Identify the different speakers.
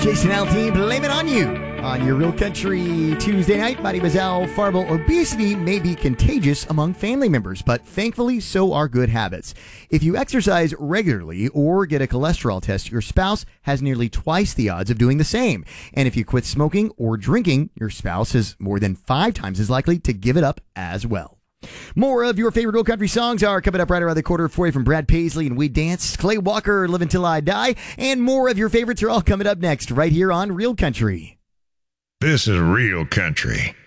Speaker 1: Jason Aldean, blame it on you. On your Real Country Tuesday night, my name is Al Farbo. Obesity may be contagious among family members, but thankfully, so are good habits. If you exercise regularly or get a cholesterol test, your spouse has nearly twice the odds of doing the same. And if you quit smoking or drinking, your spouse is more than 5 times as likely to give it up as well. More of your favorite Real Country songs are coming up right around the corner for you from Brad Paisley and We Dance, Clay Walker, Live Until I Die, and more of your favorites are all coming up next right here on Real Country.
Speaker 2: This is Real Country.